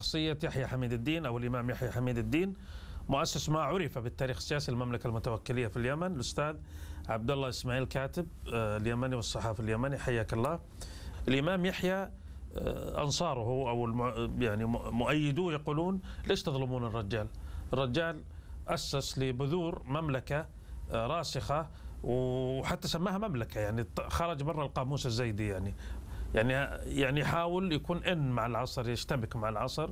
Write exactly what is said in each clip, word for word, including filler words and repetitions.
شخصية يحيى حميد الدين أو الإمام يحيى حميد الدين، مؤسس ما عرف بالتاريخ السياسي المملكة المتوكلية في اليمن، الأستاذ عبد الله إسماعيل كاتب اليمني والصحافي اليمني، حياك الله. الإمام يحيى أنصاره أو يعني مؤيدوه يقولون ليش تظلمون الرجال؟ الرجال أسس لبذور مملكة راسخة وحتى سماها مملكة، يعني خرج برا القاموس الزيدي، يعني يعني يعني يحاول يكون إن مع العصر، يشتبك مع العصر،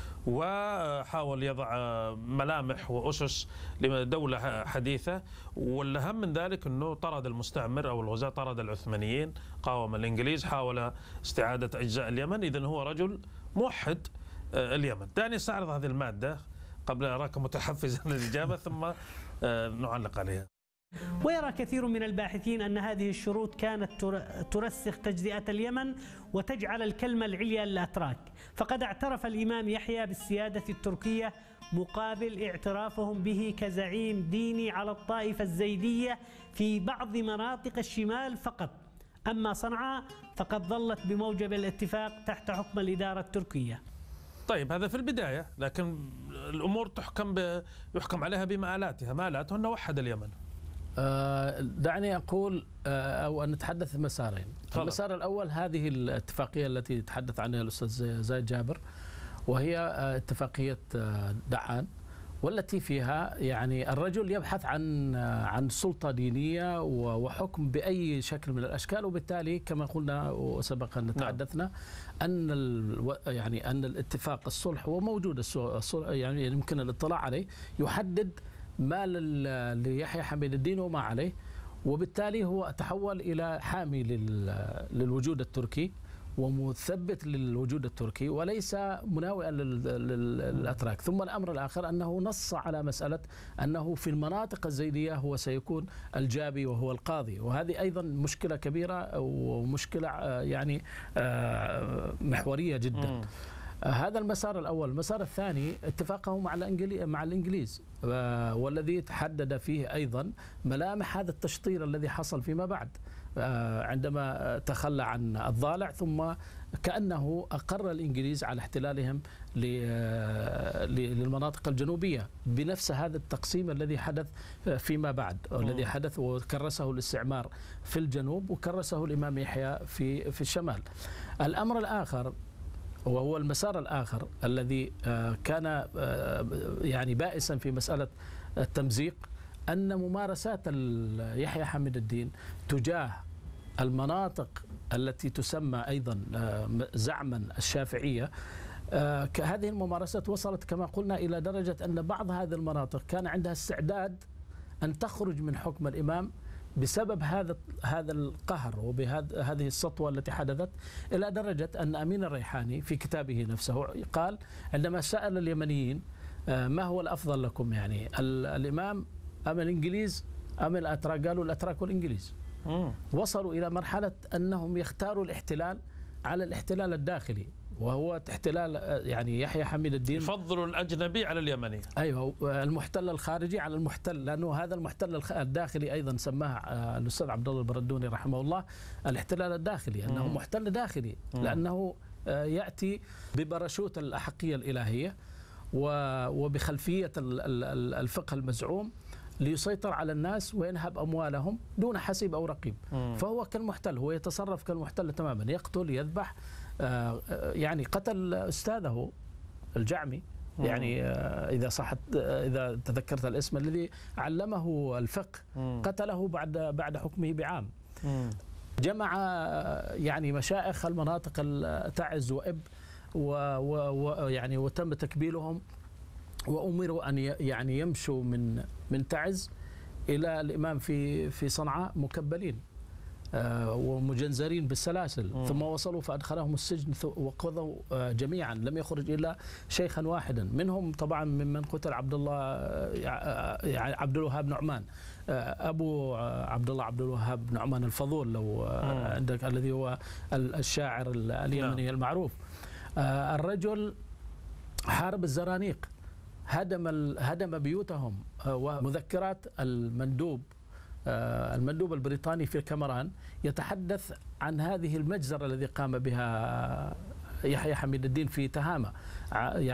وحاول يضع ملامح وأسس لدولة حديثة. والأهم من ذلك أنه طرد المستعمر أو الغزاة، طرد العثمانيين، قاوم الإنجليز، حاول استعادة أجزاء اليمن. إذن هو رجل موحد اليمن. دعني استعرض هذه المادة قبل أراك متحفزا للإجابة ثم نعلق عليها. ويرى كثير من الباحثين أن هذه الشروط كانت ترسخ تجزئة اليمن وتجعل الكلمة العليا للأتراك، فقد اعترف الإمام يحيى بالسيادة التركية مقابل اعترافهم به كزعيم ديني على الطائفة الزيدية في بعض مناطق الشمال فقط. أما صنعاء فقد ظلت بموجب الاتفاق تحت حكم الإدارة التركية. طيب هذا في البداية، لكن الأمور تحكم ب... يحكم عليها بمآلاتها. مآلاته أنه وحد اليمن. دعني أقول أو أن نتحدث مسارين. المسار الأول هذه الاتفاقية التي تحدث عنها الأستاذ زايد جابر، وهي اتفاقية دعان، والتي فيها يعني الرجل يبحث عن عن سلطة دينية وحكم بأي شكل من الأشكال، وبالتالي كما قلنا وسبق أن تحدثنا أن يعني أن الاتفاق الصلح هو موجود، الصلح يعني يمكن الاطلاع عليه، يحدد ما ليحيى حميد الدين وما عليه، وبالتالي هو تحول إلى حامي للوجود التركي ومثبت للوجود التركي وليس مناوئا للأتراك. ثم الأمر الآخر أنه نص على مسألة أنه في المناطق الزيدية هو سيكون الجابي وهو القاضي، وهذه أيضا مشكلة كبيرة ومشكلة يعني محورية جدا. هذا المسار الأول. المسار الثاني اتفاقه مع الإنجليز مع الإنجليز والذي تحدد فيه أيضا ملامح هذا التشطير الذي حصل فيما بعد عندما تخلى عن الضالع، ثم كأنه أقر الإنجليز على احتلالهم للمناطق الجنوبية بنفس هذا التقسيم الذي حدث فيما بعد، الذي حدث وكرسه الاستعمار في الجنوب وكرسه الإمام يحيى في في الشمال. الأمر الآخر وهو المسار الآخر الذي كان يعني بائسا في مسألة التمزيق، أن ممارسات يحيى حميد الدين تجاه المناطق التي تسمى أيضا زعما الشافعية، هذه الممارسات وصلت كما قلنا إلى درجة أن بعض هذه المناطق كان عندها استعداد أن تخرج من حكم الإمام بسبب هذا هذا القهر وبهذه هذه السطوة التي حدثت، إلى درجة أن أمين الريحاني في كتابه نفسه قال عندما سأل اليمنيين ما هو الأفضل لكم، يعني الإمام أم الإنجليز أم الأتراك؟ قالوا الأتراك والإنجليز. وصلوا إلى مرحلة أنهم يختاروا الاحتلال على الاحتلال الداخلي، وهو احتلال يعني يحيى حميد الدين يفضلوا الأجنبي على اليمني. أيوه، المحتل الخارجي على المحتل، لأنه هذا المحتل الداخلي أيضا سماه الأستاذ عبد الله البردوني رحمه الله الاحتلال الداخلي، أنه محتل داخلي لأنه يأتي ببرشوت الأحقية الإلهية وبخلفية الفقه المزعوم ليسيطر على الناس وينهب أموالهم دون حسيب أو رقيب. فهو كالمحتل، هو يتصرف كالمحتل تماما، يقتل يذبح. يعني قتل أستاذه الجعمي، يعني إذا صحت إذا تذكرت الاسم، الذي علمه الفقه، قتله بعد بعد حكمه بعام. جمع يعني مشايخ المناطق تعز وإب ويعني وتم تكبيلهم، وأمروا أن يعني يمشوا من من تعز إلى الإمام في في صنعاء مكبلين ومجنزرين بالسلاسل. مم. ثم وصلوا فأدخلهم السجن وقضوا جميعا، لم يخرج إلا شيخا واحدا منهم، طبعا ممن قتل عبد الله عبد الوهاب نعمان، أبو عبد الله عبد الوهاب نعمان الفضول لو عندك، الذي هو الشاعر اليمني المعروف. الرجل حارب الزرانيق، هدم هدم بيوتهم، ومذكرات المندوب المندوب البريطاني في الكامران يتحدث عن هذه المجزرة الذي قام بها يحيى حميد الدين في تهامة.